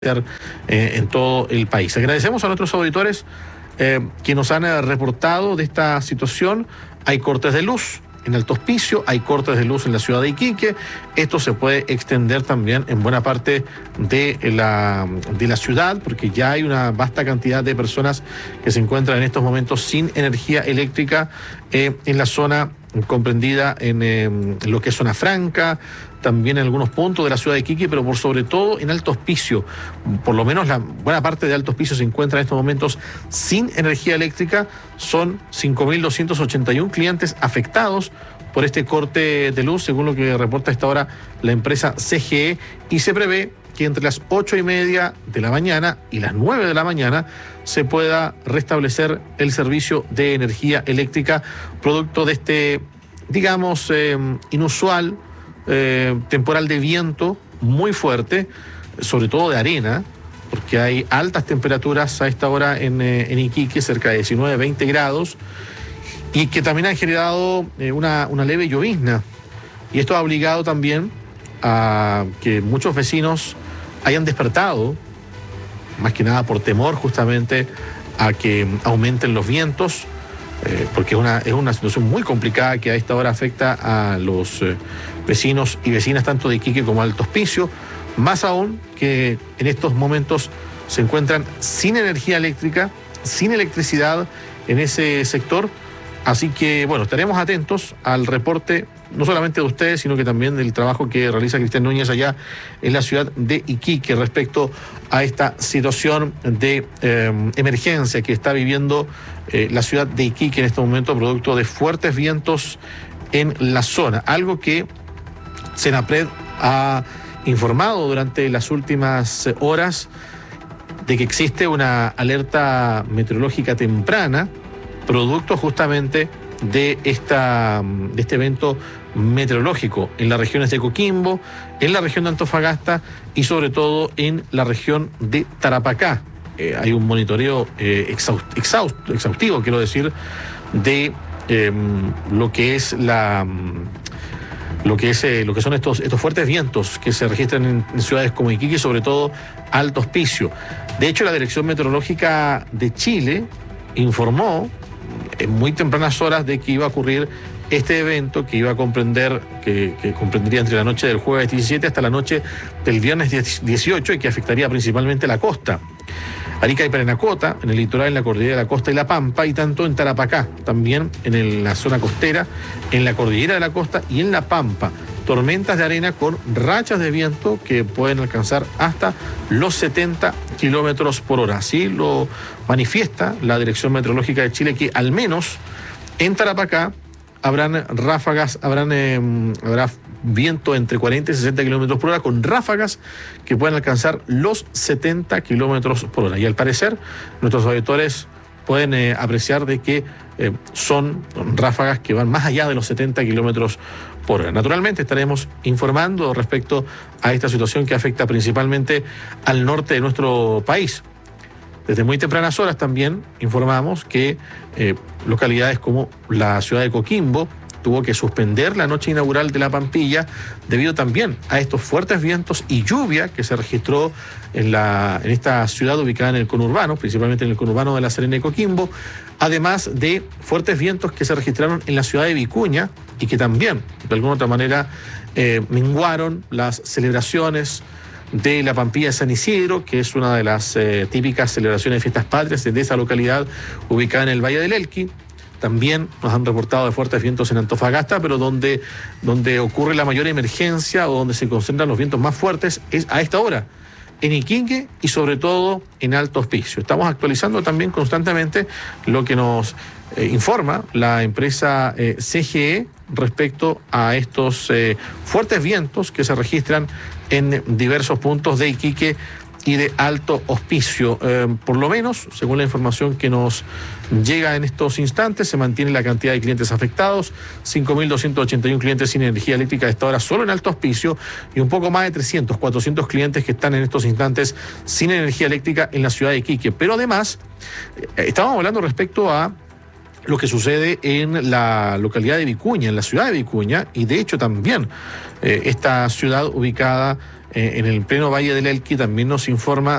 en todo el país. Agradecemos a nuestros auditores que nos han reportado de esta situación. Hay cortes de luz en Alto Hospicio, hay cortes de luz en la ciudad de Iquique. Esto se puede extender también en buena parte de la ciudad, porque ya hay una vasta cantidad de personas que se encuentran en estos momentos sin energía eléctrica en la zona comprendida en lo que es Zona Franca, también en algunos puntos de la ciudad de Iquique, pero por sobre todo en Alto Hospicio. Por lo menos la buena parte de Alto Hospicio se encuentra en estos momentos sin energía eléctrica. Son 5.281 clientes afectados por este corte de luz, según lo que reporta a esta hora la empresa CGE, y se prevé que entre las 8:30 de la mañana y las 9 de la mañana se pueda restablecer el servicio de energía eléctrica, producto de este, digamos, inusual temporal de viento muy fuerte, sobre todo de arena, porque hay altas temperaturas a esta hora en Iquique, cerca de 19, 20 grados, y que también han generado una leve llovizna. Y esto ha obligado también a que muchos vecinos hayan despertado, más que nada por temor justamente a que aumenten los vientos, porque es una situación muy complicada que a esta hora afecta a los vecinos y vecinas tanto de Iquique como Alto Hospicio, más aún que en estos momentos se encuentran sin energía eléctrica, sin electricidad en ese sector. Así que, bueno, estaremos atentos al reporte, no solamente de ustedes, sino que también del trabajo que realiza Cristian Núñez allá en la ciudad de Iquique respecto a esta situación de emergencia que está viviendo la ciudad de Iquique en este momento, producto de fuertes vientos en la zona. Algo que Senapred ha informado durante las últimas horas, de que existe una alerta meteorológica temprana, producto justamente de este evento meteorológico en las regiones de Coquimbo, en la región de Antofagasta y sobre todo en la región de Tarapacá. Hay un monitoreo exhaustivo, quiero decir, de lo que son estos fuertes vientos que se registran en ciudades como Iquique y sobre todo Alto Hospicio. De hecho, la Dirección Meteorológica de Chile informó en muy tempranas horas de que iba a ocurrir este evento, que iba a comprender, que comprendería entre la noche del jueves 17 hasta la noche del viernes 18, y que afectaría principalmente la costa. Arica y Parinacota, en el litoral, en la cordillera de la costa y la Pampa, y tanto en Tarapacá, también en la zona costera, en la cordillera de la costa y en la Pampa. Tormentas de arena con rachas de viento que pueden alcanzar hasta los 70 kilómetros por hora. Así lo manifiesta la Dirección Meteorológica de Chile, que al menos en Tarapacá habrán ráfagas, habrá viento entre 40 y 60 kilómetros por hora, con ráfagas que pueden alcanzar los 70 kilómetros por hora. Y al parecer, nuestros auditores pueden apreciar de que son ráfagas que van más allá de los 70 kilómetros por hora. Naturalmente estaremos informando respecto a esta situación que afecta principalmente al norte de nuestro país. Desde muy tempranas horas también informamos que localidades como la ciudad de Coquimbo tuvo que suspender la noche inaugural de la Pampilla debido también a estos fuertes vientos y lluvia que se registró en esta ciudad ubicada en el conurbano, principalmente en el conurbano de La Serena y Coquimbo, además de fuertes vientos que se registraron en la ciudad de Vicuña y que también, de alguna otra manera, menguaron las celebraciones de la Pampilla de San Isidro, que es una de las típicas celebraciones de fiestas patrias de esa localidad ubicada en el Valle del Elqui. También nos han reportado de fuertes vientos en Antofagasta, pero donde ocurre la mayor emergencia o donde se concentran los vientos más fuertes es a esta hora, en Iquique y sobre todo en Alto Hospicio. Estamos actualizando también constantemente lo que nos informa la empresa CGE respecto a estos fuertes vientos que se registran en diversos puntos de Iquique y de Alto Hospicio. Por lo menos, según la información que nos llega en estos instantes, se mantiene la cantidad de clientes afectados, 5.281 clientes sin energía eléctrica a esta hora solo en Alto Hospicio, y un poco más de 400 clientes que están en estos instantes sin energía eléctrica en la ciudad de Iquique. Pero además, estábamos hablando respecto a lo que sucede en la localidad de Vicuña, en la ciudad de Vicuña, y de hecho también esta ciudad ubicada en el pleno Valle del Elqui también nos informa